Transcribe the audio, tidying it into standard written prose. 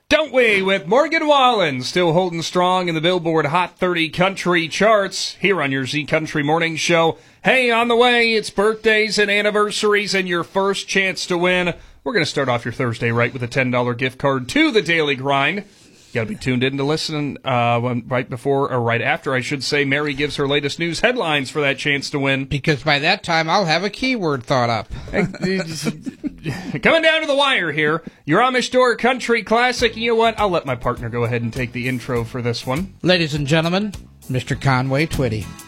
Don't we, with Morgan Wallen still holding strong in the Billboard Hot 30 country charts here on your Z Country Morning Show. Hey, on the way, it's birthdays and anniversaries and your first chance to win. We're going to start off your Thursday right with a $10 gift card to the Daily Grind. You got to be tuned in to listen right before, or right after, I should say, Mary gives her latest news headlines for that chance to win. Because by that time, I'll have a keyword thought up. Coming down to the wire here, your Amish Door Country Classic. You know what? I'll let my partner go ahead and take the intro for this one. Ladies and gentlemen, Mr. Conway Twitty.